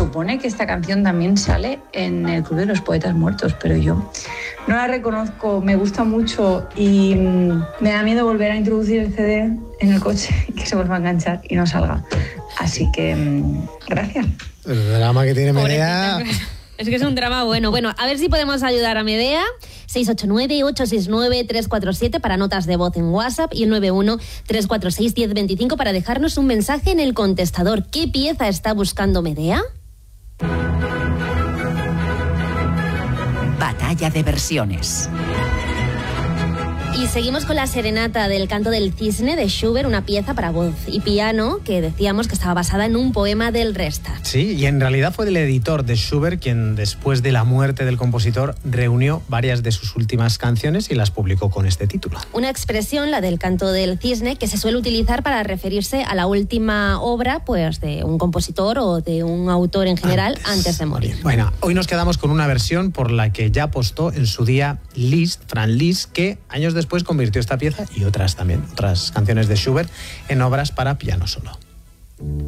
supone que esta canción también sale en el Club de los Poetas Muertos, pero yo no la reconozco, me gusta mucho y me da miedo volver a introducir el CD en el coche y que se vuelva a enganchar y no salga. Así que, gracias. El drama que tiene Medea. Es que es un drama bueno. Bueno, a ver si podemos ayudar a Medea. 689-869-347 para notas de voz en WhatsApp y el 91-346-1025 para dejarnos un mensaje en el contestador. ¿Qué pieza está buscando Medea? Batalla de versiones. Y seguimos con la serenata del Canto del Cisne de Schubert, una pieza para voz y piano que decíamos que estaba basada en un poema del Resta. Sí, y en realidad fue el editor de Schubert quien, después de la muerte del compositor, reunió varias de sus últimas canciones y las publicó con este título. Una expresión, la del Canto del Cisne, que se suele utilizar para referirse a la última obra pues, de un compositor o de un autor en general antes de morir. Bueno, hoy nos quedamos con una versión por la que ya apostó en su día Franz Liszt, que años después convirtió esta pieza y otras también, otras canciones de Schubert, en obras para piano solo.